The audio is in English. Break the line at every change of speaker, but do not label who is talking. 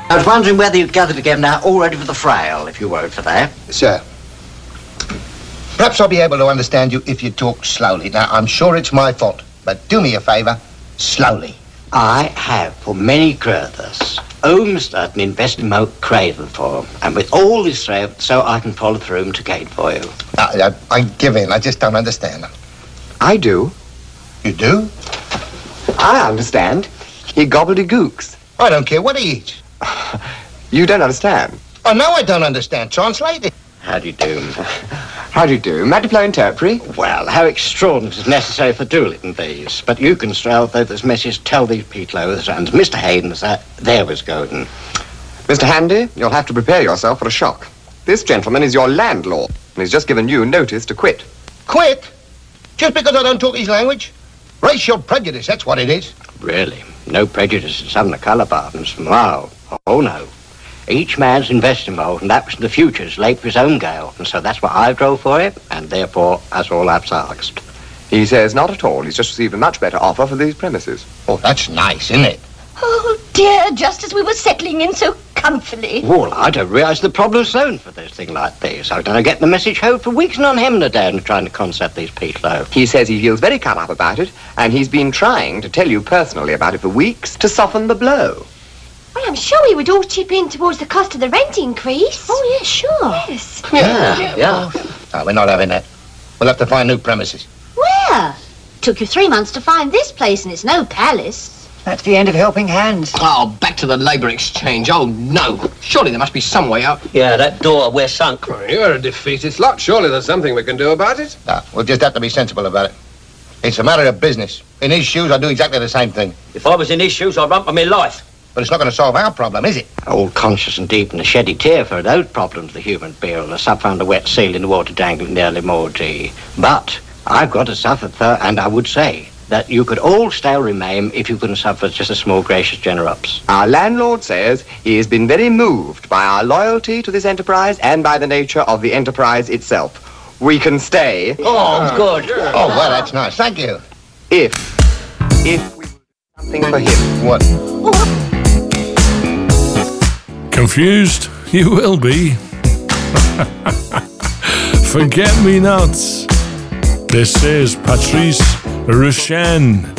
I was wondering whether you'd gathered again now, all ready for the frail, if you were for that.
Sir, perhaps I'll be able to understand you if you talk slowly. Now, I'm sure it's my fault, but do me a favour, slowly.
I have, for many quarters, owned an investment craven for, and with all this so I can follow through to gain for you.
I give in. I just don't understand.
I do.
You do?
I understand. He gobbledygooks.
I don't care what he eats.
You don't understand.
Oh, no, I don't understand. Translate it.
How do you do?
How do you do? Matiplo interpret.
Well, how extraordinary is necessary for Doolittle these. But you can strail though this message tell these Petlows and Mr. Hayden's that there was golden.
Mr. Handy, you'll have to prepare yourself for a shock. This gentleman is your landlord, and he's just given you notice to quit.
Quit? Just because I don't talk his language? Racial prejudice, that's what it is.
Really? No prejudice in some of the colour buttons? Wow. Oh, no. Each man's investing mode, and that was in the future's late for his own gale. And so that's what I drove for it, and therefore that's all I've asked.
He says not at all. He's just received a much better offer for these premises.
Oh, that's nice, isn't it?
Oh, dear, just as we were settling in so comfortably.
Well, I don't realise the problem's zone for this thing like this. I don't get the message home for weeks and on him down trying to concept these Petlow.
He says he feels very cut up about it, and he's been trying to tell you personally about it for weeks to soften the blow.
Well, I'm sure we would all chip in towards the cost of the rent increase. Oh, yeah, sure. Yes.
Yeah.
No, we're not having that. We'll have to find new premises.
Where? Took you 3 months to find this place, and it's no palace.
That's the end of Helping Hands.
Oh, back to the labour exchange. Oh, no. Surely there must be some way out.
Yeah, that door, we're sunk.
Oh, you're a defeatist lot. Surely there's something we can do about it.
No, we'll just have to be sensible about it. It's a matter of business. In his shoes, I'd do exactly the same thing.
If I was in his shoes, I'd run for my life.
But it's not going to solve our problem, is it?
All conscious and deep in a sheddy tear for those problems the human bear, the suffer under wet seal in the water dangling nearly more gee. But I've got to suffer, sir, and I would say that you could all still remain if you couldn't suffer just a small gracious generops.
Our landlord says he has been very moved by our loyalty to this enterprise and by the nature of the enterprise itself. We can stay.
Oh, good.
Oh, well, that's nice. Thank you.
If we will do something for him.
What?
Confused? You will be. Forget me nots. This is Patrice Rushen.